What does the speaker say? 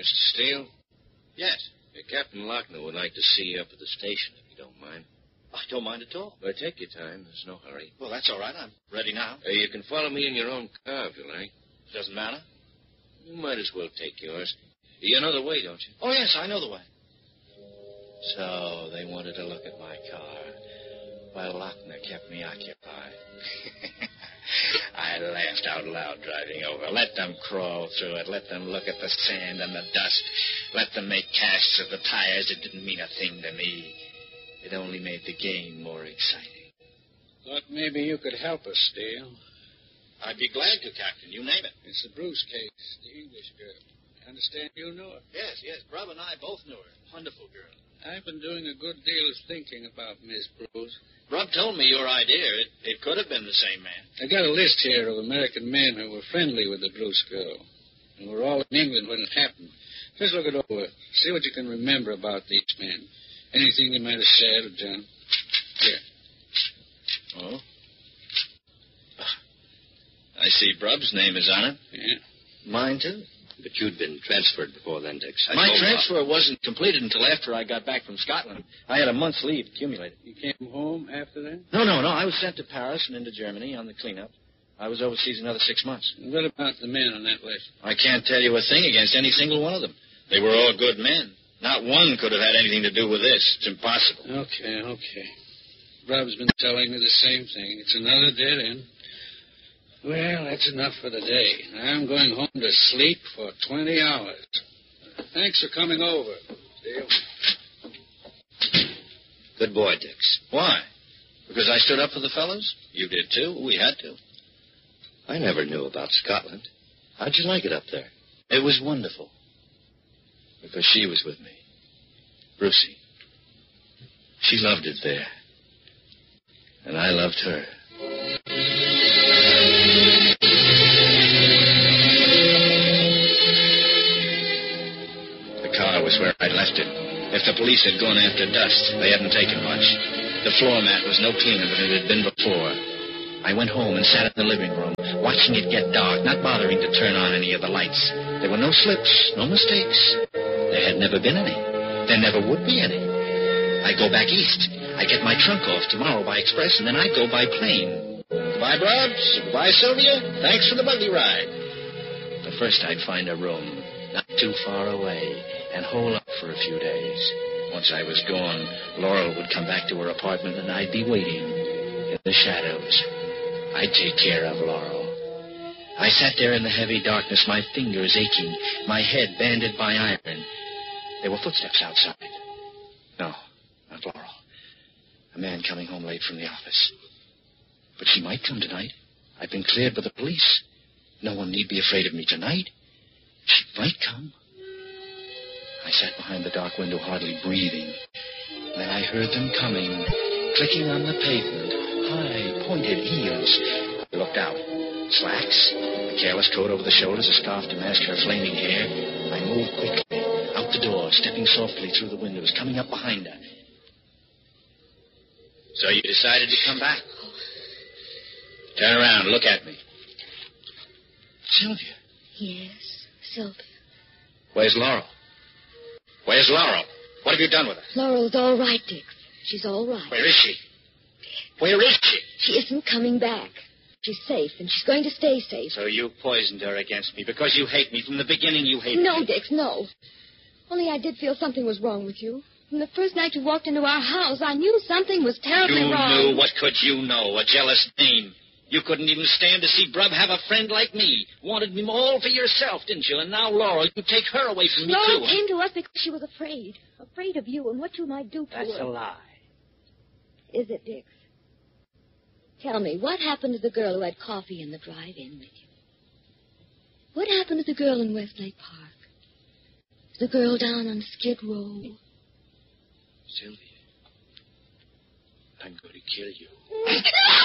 Mr. Steele? Yes. Captain Lochner would like to see you up at the station, if you don't mind. I don't mind at all. Well, take your time. There's no hurry. Well, that's all right. I'm ready now. You can follow me in your own car, if you like. Doesn't matter. You might as well take yours. You know the way, don't you? Oh, yes, I know the way. So they wanted to look at my car while Lochner kept me occupied. I laughed out loud driving over. Let them crawl through it. Let them look at the sand and the dust. Let them make casts of the tires. It didn't mean a thing to me. It only made the game more exciting. Thought maybe you could help us, Steele. I'd be glad to, Captain. You name it. It's the Bruce case, the English girl. I understand you know her. Yes. Brub and I both knew her. Wonderful girl. I've been doing a good deal of thinking about Miss Bruce. Brub told me your idea. It could have been the same man. I got a list here of American men who were friendly with the Bruce girl. And were all in England when it happened. Just look it over. See what you can remember about these men. Anything they might have said or done. Here. Oh? I see Brub's name is on it. Yeah. Mine, too. But you'd been transferred before then, Dix. My transfer wasn't completed until after I got back from Scotland. I had a month's leave accumulated. You came home after that? No. I was sent to Paris and into Germany on the cleanup. I was overseas another 6 months. What about the men on that list? I can't tell you a thing against any single one of them. They were all good men. Not one could have had anything to do with this. It's impossible. Okay. Rob's been telling me the same thing. It's another dead end. Well, that's enough for the day. I'm going home to sleep for 20 hours. Thanks for coming over, Steele. Good boy, Dix. Why? Because I stood up for the fellows? You did, too. We had to. I never knew about Scotland. How'd you like it up there? It was wonderful. Because she was with me. Brucey. She loved it there. And I loved her. The car was where I'd left it. If the police had gone after dust, they hadn't taken much. The floor mat was no cleaner than it had been before. I went home and sat in the living room, watching it get dark, not bothering to turn on any of the lights. There were no slips, no mistakes. There had never been any. There never would be any. I go back east. I get my trunk off tomorrow by express, and then I go by plane. Goodbye, Brubs. Goodbye, Sylvia. Thanks for the buggy ride. But first I'd find a room not too far away and hole up for a few days. Once I was gone, Laurel would come back to her apartment, and I'd be waiting in the shadows. I'd take care of Laurel. I sat there in the heavy darkness, my fingers aching, my head banded by iron. There were footsteps outside. No, not Laurel. A man coming home late from the office. But she might come tonight. I've been cleared by the police. No one need be afraid of me tonight. She might come. I sat behind the dark window, hardly breathing. Then I heard them coming, clicking on the pavement, high, pointed heels. I looked out. Slacks, a careless coat over the shoulders, a scarf to mask her flaming hair. I moved quickly, out the door, stepping softly through the windows, coming up behind her. So you decided to come back? Turn around, look at me. Sylvia. Yes, Sylvia. Where's Laurel? Where's Laurel? What have you done with her? Laurel's all right, Dix. She's all right. Where is she? Where is she? She isn't coming back. She's safe, and she's going to stay safe. So you poisoned her against me because you hate me. From the beginning, you hate me. No, Dix, no. Only I did feel something was wrong with you. From the first night you walked into our house, I knew something was terribly wrong. You knew? What could you know? A jealous dame. You couldn't even stand to see Brub have a friend like me. Wanted me all for yourself, didn't you? And now, Laurel, you take her away from me, Laurel too. came to us because she was afraid. Afraid of you and what you might do to her. That's a lie. Is it, Dix? Tell me, what happened to the girl who had coffee in the drive-in with you? What happened to the girl in Westlake Park? The girl down on Skid Row? Sylvia, I'm going to kill you.